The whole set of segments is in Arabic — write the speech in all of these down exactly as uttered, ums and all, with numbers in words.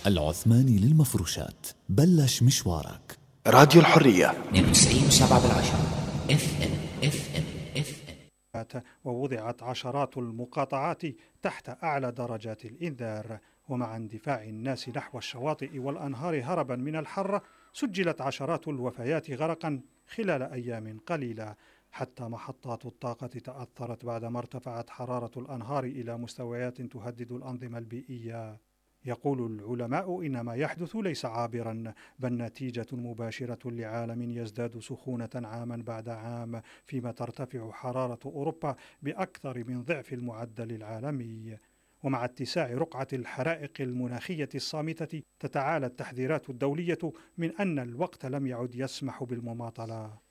العثماني للمفروشات، بلش مشوارك. راديو الحرية اثنين وتسعين وسبعة بالعشرة اف ام اف ام اف ام. ووضعت عشرات المقاطعات تحت أعلى درجات الإنذار. ومع اندفاع الناس نحو الشواطئ والأنهار هربا من الحر، سجلت عشرات الوفيات غرقا خلال أيام قليلة. حتى محطات الطاقة تأثرت بعدما ارتفعت حرارة الأنهار إلى مستويات تهدد الأنظمة البيئية. يقول العلماء إن ما يحدث ليس عابرا، بل نتيجة مباشرة لعالم يزداد سخونة عاما بعد عام، فيما ترتفع حرارة أوروبا بأكثر من ضعف المعدل العالمي. ومع اتساع رقعة الحرائق المناخية الصامتة، تتعالى التحذيرات الدولية من أن الوقت لم يعد يسمح بالمماطلة.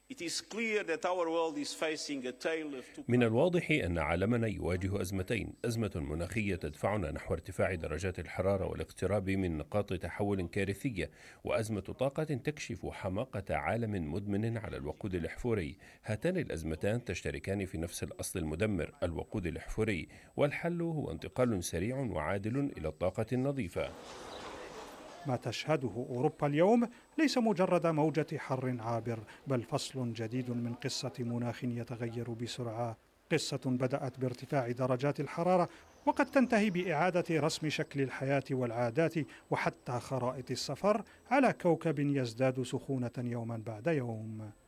من الواضح أن عالمنا يواجه أزمتين: أزمة مناخية تدفعنا نحو ارتفاع درجات الحرارة والاقتراب من نقاط تحول كارثية، وأزمة طاقة تكشف حماقة عالم مدمن على الوقود الأحفوري. هاتان الأزمتان تشتركان في نفس الأصل المدمر، الوقود الأحفوري، والحل هو انتقال سريع وعادل إلى الطاقة النظيفة. ما تشهده أوروبا اليوم ليس مجرد موجة حر عابر، بل فصل جديد من قصة مناخ يتغير بسرعة، قصة بدأت بارتفاع درجات الحرارة وقد تنتهي بإعادة رسم شكل الحياة والعادات وحتى خرائط السفر على كوكب يزداد سخونة يوما بعد يوم.